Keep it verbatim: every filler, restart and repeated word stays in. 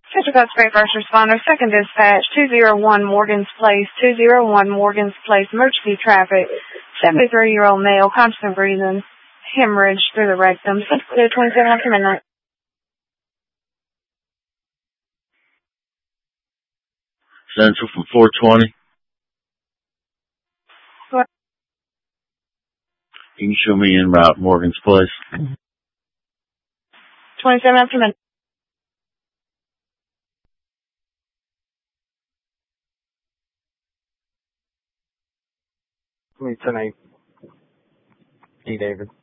Central Coast Bay First Responder, second dispatch, two oh one Morgan's Place, two oh one Morgan's Place, emergency traffic, seventy-three-year-old male, constant breathing, hemorrhage through the rectum, twenty-seven after midnight. Central from four twenty. What? You can show me en route Morgan's Place. twenty-seven after midnight. twenty-seven eight. Hey, David.